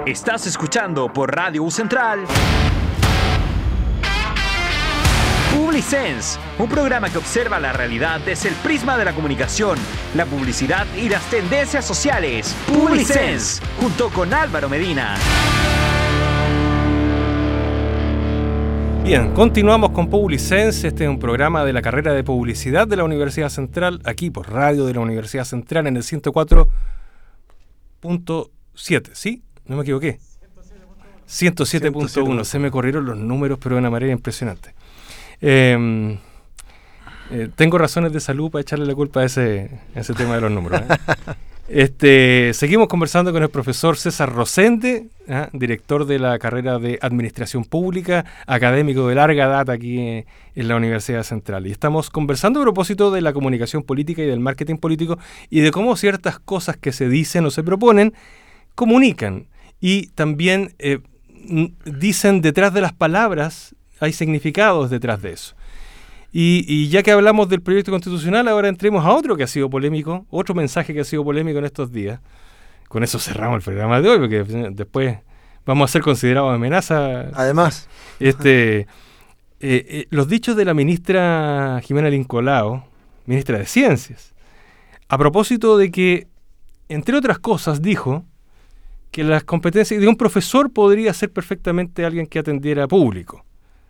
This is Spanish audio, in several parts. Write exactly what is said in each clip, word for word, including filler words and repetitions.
Estás escuchando por Radio U Central Publisense, un programa que observa la realidad desde el prisma de la comunicación, la publicidad y las tendencias sociales. Publisense, junto con Álvaro Medina. Bien, continuamos con Publisense. Este es un programa de la carrera de publicidad de la Universidad Central, aquí por Radio de la Universidad Central en el ciento cuatro punto siete, ¿sí? No me equivoqué. ciento siete punto uno. Se me corrieron los números, pero de una manera impresionante. Eh, eh, tengo razones de salud para echarle la culpa a ese, a ese tema de los números. ¿eh? Este, seguimos conversando con el profesor César Rosende, ¿eh? director de la carrera de Administración Pública, académico de larga data aquí en, en la Universidad Central. Y estamos conversando a propósito de la comunicación política y del marketing político y de cómo ciertas cosas que se dicen o se proponen comunican y también eh, dicen detrás de las palabras, hay significados detrás de eso. Y, y ya que hablamos del proyecto constitucional, ahora entremos a otro que ha sido polémico, otro mensaje que ha sido polémico en estos días. Con eso cerramos el programa de hoy, porque después vamos a ser considerados amenaza. Además. Este, eh, eh, los dichos de la ministra Jimena Lincolao, ministra de Ciencias, a propósito de que, entre otras cosas, dijo que las competencias de un profesor podría ser perfectamente alguien que atendiera público.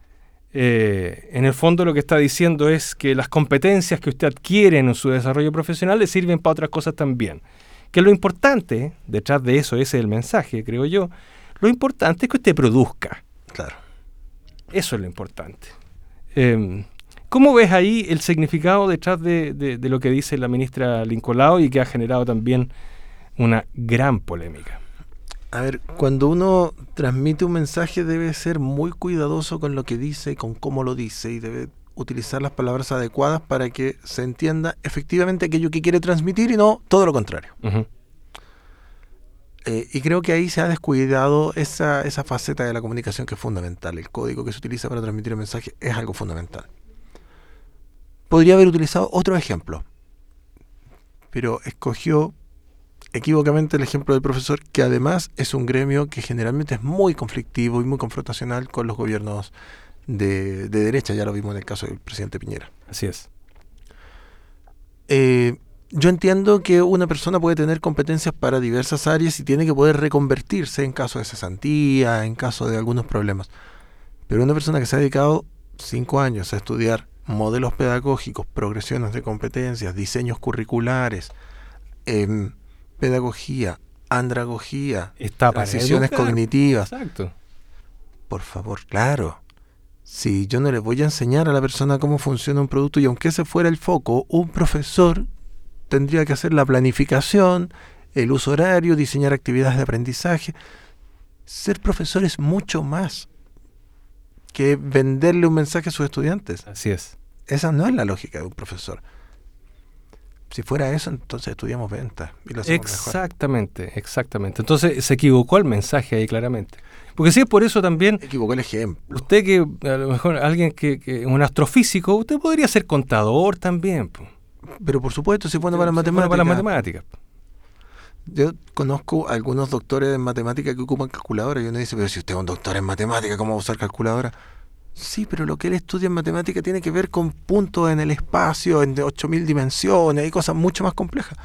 Eh, en el fondo lo que está diciendo es que las competencias que usted adquiere en su desarrollo profesional le sirven para otras cosas también. Que lo importante, detrás de eso, ese es el mensaje, creo yo, lo importante es que usted produzca. Claro. Eso es lo importante. Eh, ¿Cómo ves ahí el significado detrás de, de, de lo que dice la ministra Lincolao y que ha generado también una gran polémica? A ver, cuando uno transmite un mensaje debe ser muy cuidadoso con lo que dice, con cómo lo dice, y debe utilizar las palabras adecuadas para que se entienda efectivamente aquello que quiere transmitir y no todo lo contrario. Uh-huh. Eh, y creo que ahí se ha descuidado esa, esa faceta de la comunicación que es fundamental. El código que se utiliza para transmitir el mensaje es algo fundamental. Podría haber utilizado otro ejemplo, pero escogió equívocamente el ejemplo del profesor, que además es un gremio que generalmente es muy conflictivo y muy confrontacional con los gobiernos de, de derecha. Ya lo vimos en el caso del presidente Piñera. Así es. Eh, yo entiendo que una persona puede tener competencias para diversas áreas y tiene que poder reconvertirse en caso de cesantía, en caso de algunos problemas. Pero una persona que se ha dedicado cinco años a estudiar modelos pedagógicos, progresiones de competencias, diseños curriculares, eh, pedagogía, andragogía, está transiciones cognitivas. Exacto. Por favor, claro. Si yo no le voy a enseñar a la persona cómo funciona un producto, y aunque ese fuera el foco, un profesor tendría que hacer la planificación, el uso horario, diseñar actividades de aprendizaje. Ser profesor es mucho más que venderle un mensaje a sus estudiantes. Así es. Esa no es la lógica de un profesor. Si fuera eso, entonces estudiamos ventas y lo hacemos exactamente, mejor. Exactamente. Entonces se equivocó el mensaje ahí claramente. Porque si es por eso también... Equivocó el ejemplo. Usted que, a lo mejor, alguien que, que un astrofísico, usted podría ser contador también. Po. Pero por supuesto, si es bueno para las matemáticas. Para las matemáticas. Yo conozco algunos doctores en matemática que ocupan calculadora y uno dice, pero si usted es un doctor en matemática, ¿cómo va a usar calculadora? Sí, pero lo que él estudia en matemática tiene que ver con puntos en el espacio, en ocho mil dimensiones, hay cosas mucho más complejas.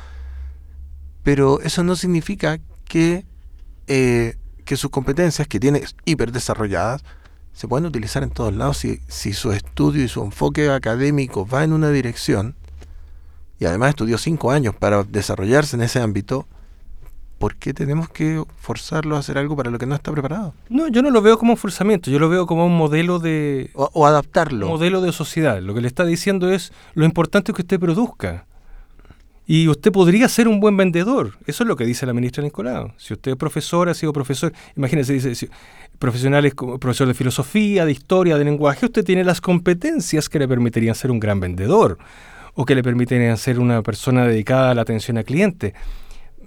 Pero eso no significa que, eh, que sus competencias, que tiene hiper desarrolladas, se pueden utilizar en todos lados si, si su estudio y su enfoque académico va en una dirección, y además estudió cinco años para desarrollarse en ese ámbito. ¿Por qué tenemos que forzarlo a hacer algo para lo que no está preparado? No, yo no lo veo como un forzamiento, yo lo veo como un modelo de... O, o adaptarlo. Un modelo de sociedad. Lo que le está diciendo es, lo importante es que usted produzca. Y usted podría ser un buen vendedor. Eso es lo que dice la ministra Lincolao. Si usted es profesor, ha sido profesor, imagínese, dice, si, profesionales como profesor de filosofía, de historia, de lenguaje, usted tiene las competencias que le permitirían ser un gran vendedor o que le permitirían ser una persona dedicada a la atención al cliente.